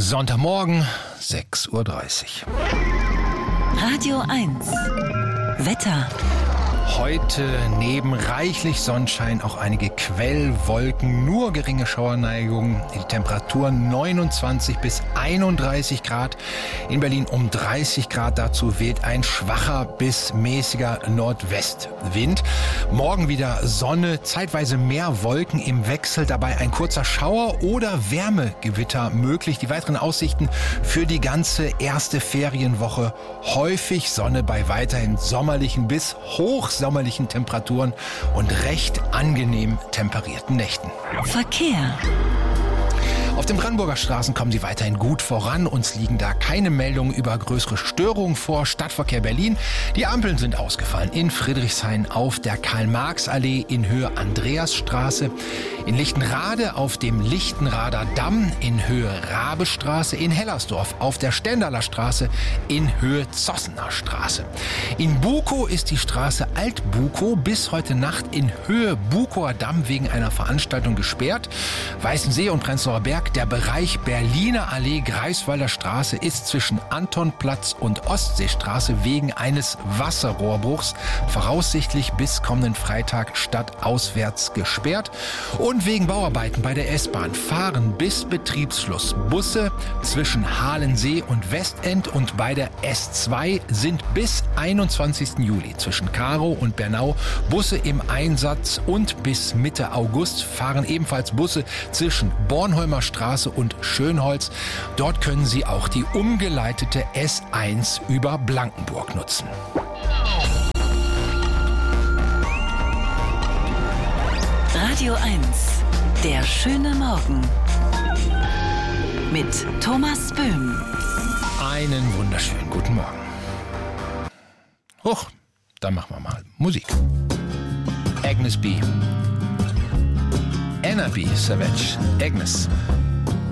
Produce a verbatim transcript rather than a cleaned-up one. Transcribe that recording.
Sonntagmorgen, sechs Uhr dreißig. Radio eins. Wetter. Heute neben reichlich Sonnenschein auch einige Quellwolken, nur geringe Schauerneigungen. Die Temperaturen neunundzwanzig bis einunddreißig Grad. In Berlin um dreißig Grad. Dazu weht ein schwacher bis mäßiger Nordwestwind. Morgen wieder Sonne, zeitweise mehr Wolken im Wechsel. Dabei ein kurzer Schauer oder Wärmegewitter möglich. Die weiteren Aussichten für die ganze erste Ferienwoche. Häufig Sonne bei weiterhin sommerlichen bis hochsommerlichen sommerlichen Temperaturen und recht angenehm temperierten Nächten. Verkehr. Auf den Brandenburger Straßen kommen Sie weiterhin gut voran. Uns liegen da keine Meldungen über größere Störungen vor. Stadtverkehr Berlin. Die Ampeln sind ausgefallen. In Friedrichshain auf der Karl-Marx-Allee in Höhe Andreasstraße. In Lichtenrade auf dem Lichtenrader Damm in Höhe Rabestraße. In Hellersdorf auf der Stendaler Straße in Höhe Zossener Straße. In Bukow ist die Straße Alt-Bukow bis heute Nacht in Höhe Bukower Damm wegen einer Veranstaltung gesperrt. Weißensee und Prenzlauer Berg. Der Bereich Berliner Allee Greifswalder Straße ist zwischen Antonplatz und Ostseestraße wegen eines Wasserrohrbruchs voraussichtlich bis kommenden Freitag stadtauswärts gesperrt. Und wegen Bauarbeiten bei der S-Bahn fahren bis Betriebsschluss Busse zwischen Halensee und Westend, und bei der S zwei sind bis einundzwanzigsten Juli zwischen Karow und Bernau Busse im Einsatz, und bis Mitte August fahren ebenfalls Busse zwischen Bornholmer Straße und Schönholz. Dort können Sie auch die umgeleitete S eins über Blankenburg nutzen. Radio eins. Der schöne Morgen. Mit Thomas Böhm. Einen wunderschönen guten Morgen. Huch, dann machen wir mal Musik. Agnes B. Anna B. Savage. Agnes.